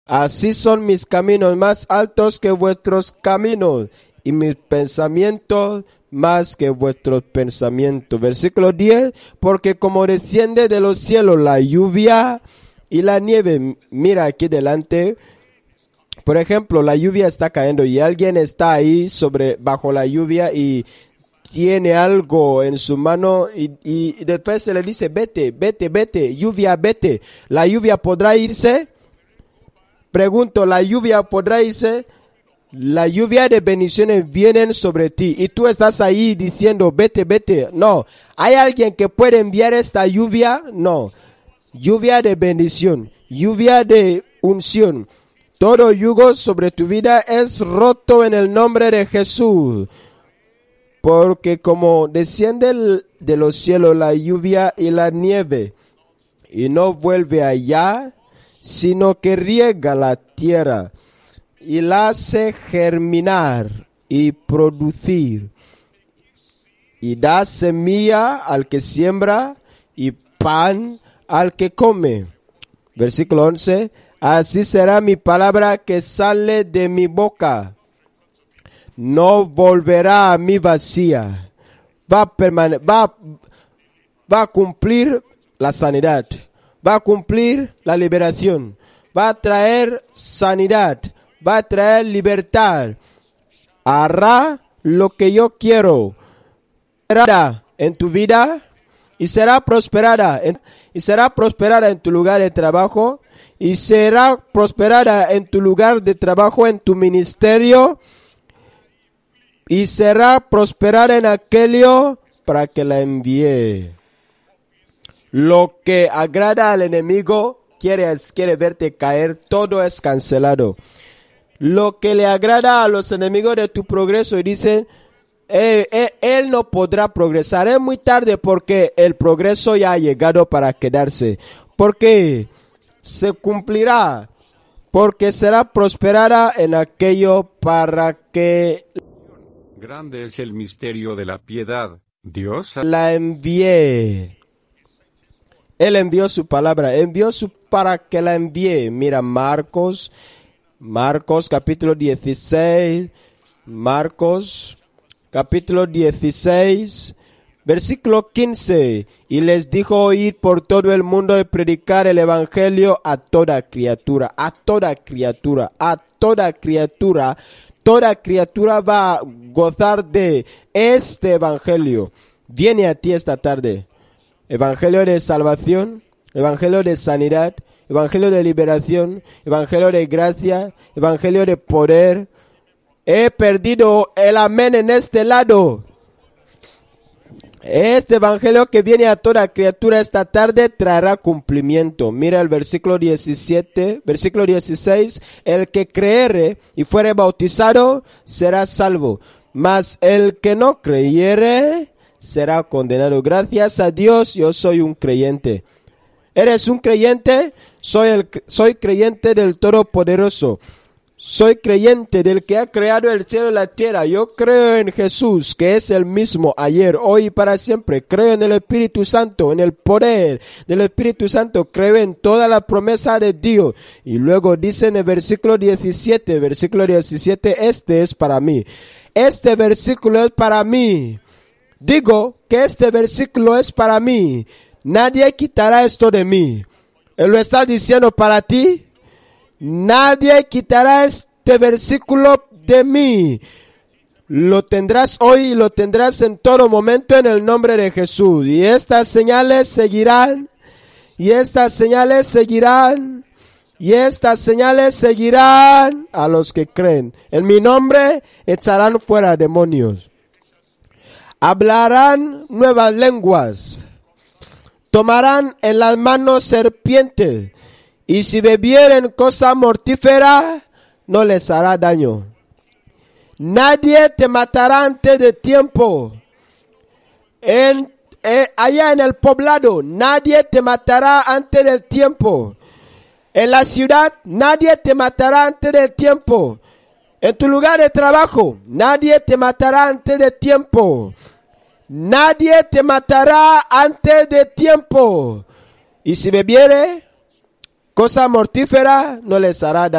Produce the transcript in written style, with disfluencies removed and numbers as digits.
Así son mis caminos más altos que vuestros caminos, y mis pensamientos más que vuestros pensamientos. Versículo 10, porque como desciende de los cielos la lluvia y la nieve. Mira aquí delante, por ejemplo, la lluvia está cayendo y alguien está ahí bajo la lluvia y tiene algo en su mano y después se le dice, vete, lluvia, vete. ¿La lluvia podrá irse? Pregunto, ¿la lluvia podrá irse? La lluvia de bendiciones vienen sobre ti y tú estás ahí diciendo, vete. No. ¿Hay alguien que puede enviar esta lluvia? No. Lluvia de bendición, lluvia de unción. Todo yugo sobre tu vida es roto en el nombre de Jesús. Porque como desciende de los cielos la lluvia y la nieve, y no vuelve allá, sino que riega la tierra, y la hace germinar y producir, y da semilla al que siembra, y pan al que come. Versículo 11, así será mi palabra que sale de mi boca. No volverá a mí vacía. Va a cumplir la sanidad. Va a cumplir la liberación. Va a traer sanidad. Va a traer libertad. Hará lo que yo quiero. Será en tu vida y será prosperada. Y será prosperada en tu lugar de trabajo. Y será prosperada en tu lugar de trabajo, en tu ministerio. Y será prosperada en aquello para que la envíe. Lo que agrada al enemigo quiere verte caer, todo es cancelado. Lo que le agrada a los enemigos de tu progreso y dicen, él no podrá progresar, es muy tarde porque el progreso ya ha llegado para quedarse. Porque se cumplirá, porque será prosperada en aquello para que grande es el misterio de la piedad. Dios la envíe. Él envió su palabra, para que la envíe. Mira Marcos capítulo 16, Marcos capítulo 16, versículo 15. Y les dijo, ir por todo el mundo y predicar el evangelio a toda criatura, a toda criatura, a toda criatura. Toda criatura va a gozar de este evangelio. Viene a ti esta tarde. Evangelio de salvación, evangelio de sanidad, evangelio de liberación, evangelio de gracia, evangelio de poder. He perdido el amén en este lado. Este evangelio que viene a toda criatura esta tarde traerá cumplimiento. Mira el versículo 17, versículo 16. El que creere y fuere bautizado será salvo, mas el que no creyere será condenado. Gracias a Dios, yo soy un creyente. ¿Eres un creyente? Soy creyente del Todopoderoso. Soy creyente del que ha creado el cielo y la tierra. Yo creo en Jesús, que es el mismo ayer, hoy y para siempre. Creo en el Espíritu Santo, en el poder del Espíritu Santo. Creo en toda la promesa de Dios. Y luego dice en el versículo 17, este es para mí. Este versículo es para mí. Digo que este versículo es para mí. Nadie quitará esto de mí. Él lo está diciendo para ti. Nadie quitará este versículo de mí. Lo tendrás hoy y lo tendrás en todo momento en el nombre de Jesús. Y estas señales seguirán. Y estas señales seguirán. Y estas señales seguirán a los que creen. En mi nombre echarán fuera demonios. Hablarán nuevas lenguas. Tomarán en las manos serpientes. Y si bebieren cosa mortífera, no les hará daño. Nadie te matará antes de tiempo. Allá en el poblado, nadie te matará antes del tiempo. En la ciudad, nadie te matará antes del tiempo. En tu lugar de trabajo, nadie te matará antes de tiempo. Nadie te matará antes de tiempo. Y si bebiere cosa mortífera, no les hará daño.